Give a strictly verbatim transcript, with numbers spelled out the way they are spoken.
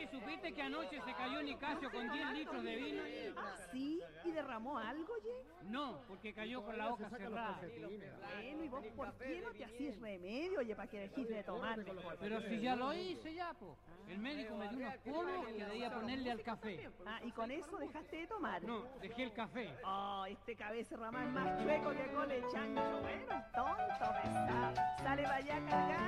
¿supiste que anoche se cayó Nicasio con diez litros de vino? Y... Ah, ¿sí? ¿Y derramó algo, ye? No, porque cayó con la boca cerrada. Bueno, ¿y vos por qué no te hacís remedio, oye, para que dejes de tomar mejor? Pero si ya lo hice ya, po. El médico me dio unos pomos que debía ponerle al café. Ah, ¿y con eso dejaste de tomar? No, dejé el café. Oh, este cabeza ramal más chueco que cole chancho. Bueno, tonto, pesado. Sale para allá a cargar.